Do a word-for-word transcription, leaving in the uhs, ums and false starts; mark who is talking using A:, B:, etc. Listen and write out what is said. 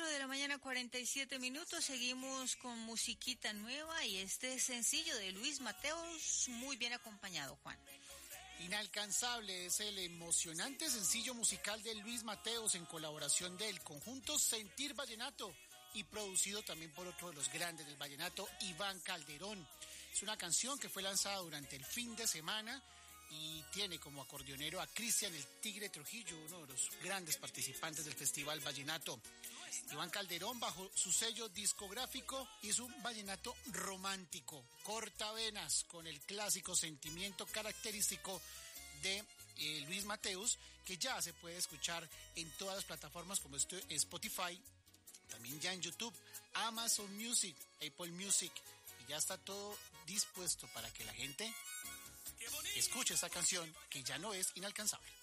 A: cuatro de la mañana, cuarenta y siete minutos. Seguimos con musiquita nueva y este sencillo de Luis Mateos, muy bien acompañado, Juan.
B: Inalcanzable es el emocionante sencillo musical de Luis Mateos en colaboración del conjunto Sentir Vallenato y producido también por otro de los grandes del vallenato, Iván Calderón. Es una canción que fue lanzada durante el fin de semana y tiene como acordeonero a Cristian el Tigre Trujillo, uno de los grandes participantes del Festival Vallenato. Iván Calderón, bajo su sello discográfico, hizo un vallenato romántico, cortavenas, con el clásico sentimiento característico de eh, Luis Mateos, que ya se puede escuchar en todas las plataformas como Spotify, también ya en YouTube, Amazon Music, Apple Music, y ya está todo dispuesto para que la gente escuche esta canción que ya no es inalcanzable.